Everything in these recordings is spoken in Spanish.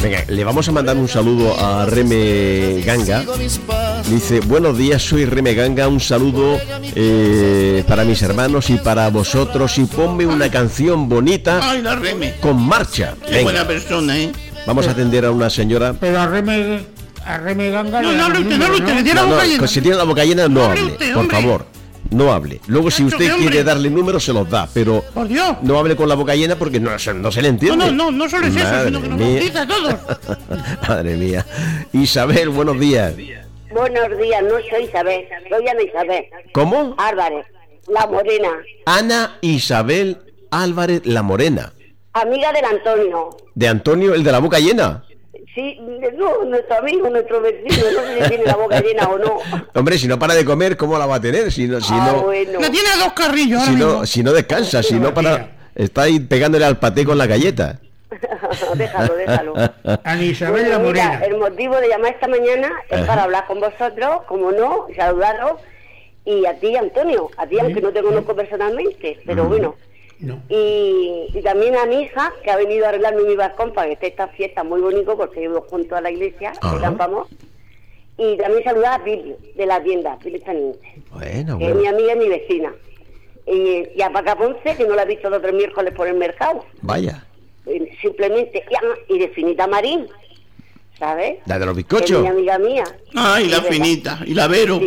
Venga, le vamos a mandar un saludo a Reme Ganga. Dice, buenos días, soy Reme Ganga, un saludo para mis hermanos y para vosotros, y ponme una canción bonita. Ay, la Reme. Con marcha. Qué buena persona, ¿eh? Vamos a atender a una señora. Pero a Reme Ganga... No hable usted, le tiene la boca llena. Si tiene la boca llena, no hable, usted, por hombre. favor. No hable. Luego, si usted quiere darle números, se los da, pero Por Dios. no hable con la boca llena porque no se le entiende. No solo es eso, sino que nos bautiza a todos. Madre mía. Isabel, buenos días. Buenos días, no soy Isabel, soy Ana Isabel. ¿Cómo? Álvarez, la morena. Ana Isabel Álvarez La Morena. Amiga del Antonio. ¿De Antonio, el de la boca llena? Sí, no, nuestro amigo, nuestro vecino, no sé si tiene la boca llena o no. Hombre, si no para de comer, ¿cómo la va a tener? Si no, Bueno. La tiene a dos carrillos ahora mismo. si no descansa, si no para... Está ahí pegándole al paté con la galleta. Déjalo. Ana Isabel La Bueno, mira, Morena. el motivo de llamar esta mañana es para hablar con vosotros, como no, saludaros, y a ti, Antonio, a ti, aunque no te conozco personalmente, pero bueno. No. Y también a mi hija, que ha venido a arreglarme mi balcón para que esté esta fiesta muy bonito, porque vivo junto a la iglesia, Ajá. de Campamos. Y también saludar a Pili, de la tienda, Pili Saninte, Bueno, que es mi amiga y mi vecina. Y a Paca Ponce, que no la he visto los 3 miércoles por el mercado. Vaya. Simplemente, y de Finita Marín, ¿sabes? La de los Es bizcochos. mi amiga mía. Ay, la Es verdad. finita. Y la Vero.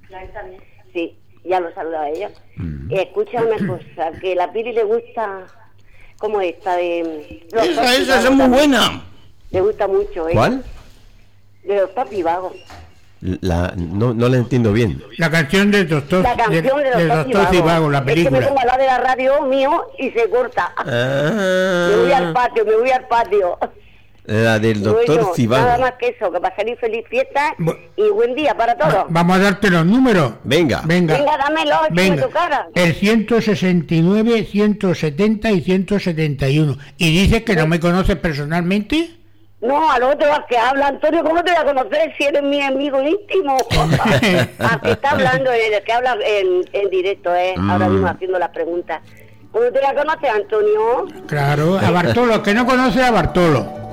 Sí, ya lo saludaba a ella. Escucha una cosa, que la Pili le gusta, como esta de... Esa es muy buena. Le gusta mucho, ¿eh? ¿Cuál? De los Papi Vagos. No la entiendo bien. La canción del doctor, La canción de los Papi doctor Zivago, la Es que me película. pongo al lado de la radio mío y se corta. Me voy al patio. La del doctor Bueno, Zivago. nada más que eso, que paséis feliz fiesta y buen día para todos. Vamos a darte los números. Venga. Venga, dámelo, que me tocara. El 169, 170 y 171. ¿Y dices que no me conoces personalmente? No, al otro al que habla, Antonio, ¿cómo te voy a conocer si eres mi amigo íntimo? Al que está hablando, el que habla en directo, ahora mismo haciendo las preguntas. ¿Cómo te la conoces, Antonio? Claro, a Bartolo, que no conoce a Bartolo.